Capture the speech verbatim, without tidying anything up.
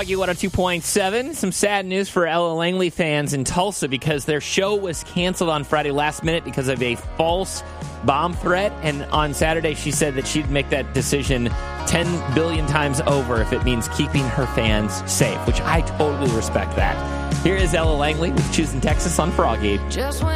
Froggy one oh two point seven. Some sad news for Ella Langley fans in Tulsa because their show was canceled on Friday last minute because of a false bomb threat. And on Saturday, she said that she'd make that decision ten billion times over if it means keeping her fans safe, which I totally respect that. Here is Ella Langley with Choosing Texas on Froggy. Just